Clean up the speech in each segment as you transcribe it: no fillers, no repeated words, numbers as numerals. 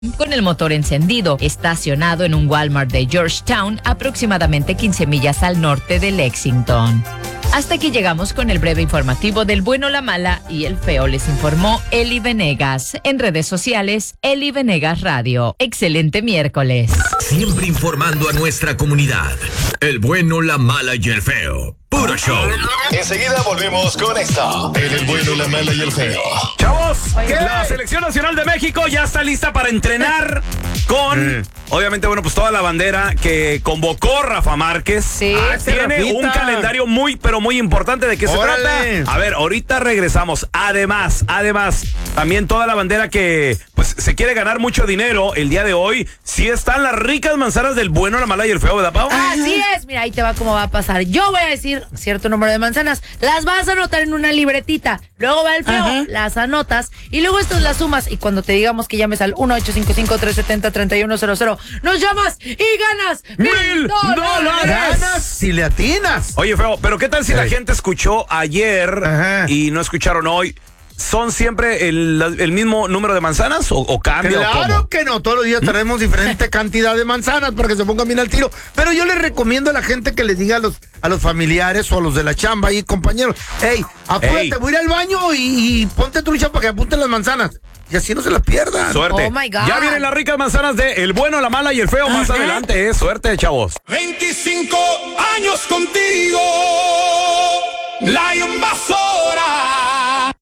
con el motor encendido, estacionado en un Walmart de Georgetown, aproximadamente 15 millas al norte de Lexington. Hasta aquí llegamos con el breve informativo del bueno, la mala y el feo. Les informó Eli Venegas. En redes sociales, Eli Venegas Radio. Excelente miércoles. Siempre informando a nuestra comunidad. El bueno, la mala y el feo. Puro show. Enseguida volvemos con esto. El bueno, la mala y el feo. Chavos, la Selección Nacional de México ya está lista para entrenar con, obviamente, bueno, pues toda la bandera que convocó Rafa Márquez. Sí. Tiene un calendario muy, pero muy importante. ¿De qué se trata? A ver, ahorita regresamos. Además, también toda la bandera que, pues, se quiere ganar mucho dinero el día de hoy. Sí están las ricas manzanas del bueno, la mala y el feo, ¿verdad, Pau? Así es. Mira, ahí te va cómo va a pasar. Yo voy a decir cierto número de manzanas. Las vas a anotar en una libretita. Luego va el feo, las anotas y luego estas las sumas. Y cuando te digamos que llames al 1-855-370-3100, nos llamas y ganas $1,000. Ganas si le atinas. Oye, feo, pero ¿qué tal si la gente escuchó ayer y no escucharon hoy? ¿Son siempre el mismo número de manzanas o cambia? Claro que no, todos los días traemos diferente cantidad de manzanas para que se pongan bien al tiro. Pero yo les recomiendo a la gente que les diga a los familiares o a los de la chamba y compañeros, hey, apúrate, voy a ir al baño y ponte tu lucha para que apunten las manzanas. Y así no se las pierdan. Suerte. Oh my God. Ya vienen las ricas manzanas de El Bueno, la Mala y el Feo más adelante. Suerte, chavos. 25 años contigo, la invasora.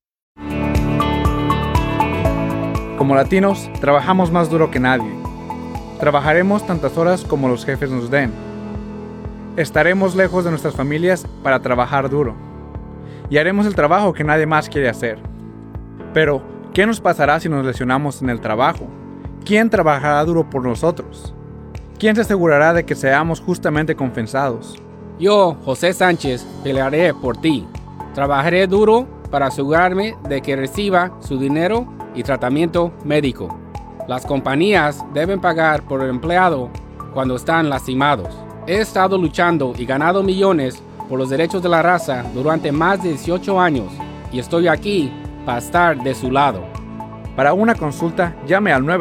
Como latinos, trabajamos más duro que nadie. Trabajaremos tantas horas como los jefes nos den. Estaremos lejos de nuestras familias para trabajar duro. Y haremos el trabajo que nadie más quiere hacer. Pero, ¿qué nos pasará si nos lesionamos en el trabajo? ¿Quién trabajará duro por nosotros? ¿Quién se asegurará de que seamos justamente compensados? Yo, José Sánchez, pelearé por ti. Trabajaré duro para asegurarme de que reciba su dinero y tratamiento médico. Las compañías deben pagar por el empleado cuando están lastimados. He estado luchando y ganado millones por los derechos de la raza durante más de 18 años y estoy aquí para estar de su lado. Para una consulta, llame al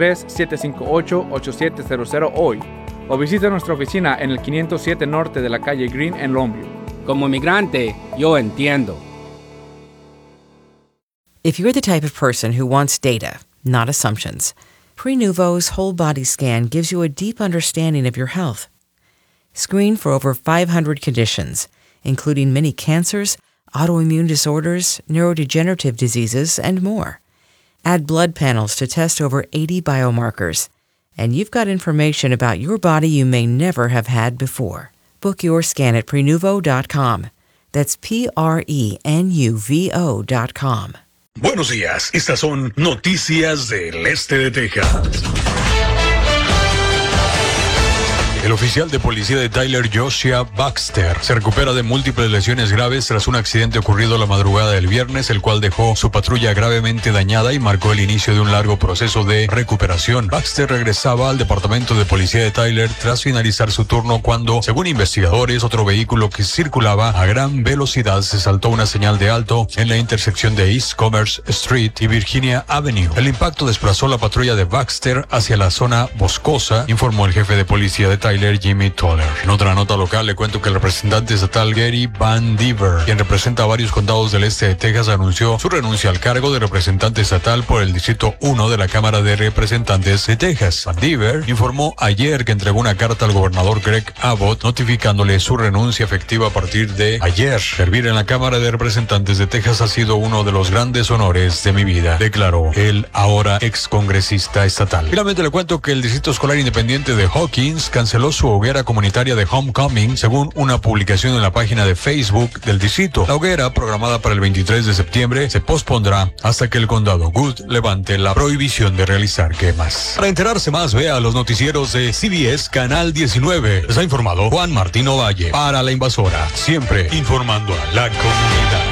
903-758-8700 hoy o visite nuestra oficina en el 507 Norte de la calle Green en Longview. Como inmigrante, yo entiendo. If you're the type of person who wants data, not assumptions, Prenuvo's whole body scan gives you a deep understanding of your health. Screen for over 500 conditions, including many cancers, autoimmune disorders, neurodegenerative diseases, and more. Add blood panels to test over 80 biomarkers, and you've got information about your body you may never have had before. Book your scan at Prenuvo.com. That's Prenuvo.com. Buenos días, estas son noticias del este de Texas. El oficial de policía de Tyler, Joshua Baxter, se recupera de múltiples lesiones graves tras un accidente ocurrido la madrugada del viernes, el cual dejó su patrulla gravemente dañada y marcó el inicio de un largo proceso de recuperación. Baxter regresaba al departamento de policía de Tyler tras finalizar su turno cuando, según investigadores, otro vehículo que circulaba a gran velocidad se saltó una señal de alto en la intersección de East Commerce Street y Virginia Avenue. El impacto desplazó la patrulla de Baxter hacia la zona boscosa, informó el jefe de policía de Tyler, Jimmy Toller. En otra nota local le cuento que el representante estatal Gary Van Diver, quien representa a varios condados del este de Texas, anunció su renuncia al cargo de representante estatal por el Distrito 1 de la Cámara de Representantes de Texas. Van Diver informó ayer que entregó una carta al gobernador Greg Abbott notificándole su renuncia efectiva a partir de ayer. Servir en la Cámara de Representantes de Texas ha sido uno de los grandes honores de mi vida, declaró el ahora ex congresista estatal. Finalmente le cuento que el Distrito Escolar Independiente de Hawkins canceló su hoguera comunitaria de Homecoming, según una publicación en la página de Facebook del distrito. La hoguera, programada para el 23 de septiembre, se pospondrá hasta que el condado Good levante la prohibición de realizar quemas. Para enterarse más, vea los noticieros de CBS Canal 19. Les ha informado Juan Martín Ovalle para La Invasora, siempre informando a la comunidad.